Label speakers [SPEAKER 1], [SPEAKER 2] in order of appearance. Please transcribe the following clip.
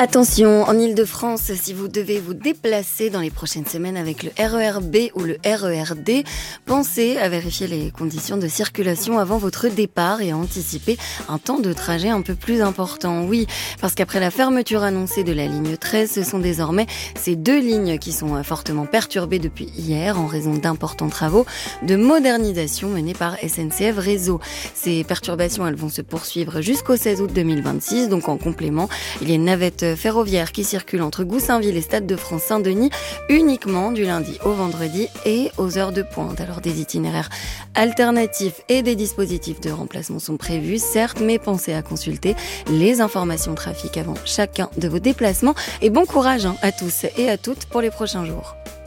[SPEAKER 1] Attention, en Île-de-France, si vous devez vous déplacer dans les prochaines semaines avec le RER B ou le RER D, pensez à vérifier les conditions de circulation avant votre départ et à anticiper un temps de trajet un peu plus important. Oui, parce qu'après la fermeture annoncée de la ligne 13, ce sont désormais ces deux lignes qui sont fortement perturbées depuis hier en raison d'importants travaux de modernisation menés par SNCF Réseau. Ces perturbations, elles vont se poursuivre jusqu'au 16 août 2026, donc en complément, il y a une navette ferroviaire qui circule entre Goussainville et Stade de France Saint-Denis uniquement du lundi au vendredi et aux heures de pointe. Alors des itinéraires alternatifs et des dispositifs de remplacement sont prévus, certes, mais pensez à consulter les informations trafic avant chacun de vos déplacements et bon courage à tous et à toutes pour les prochains jours.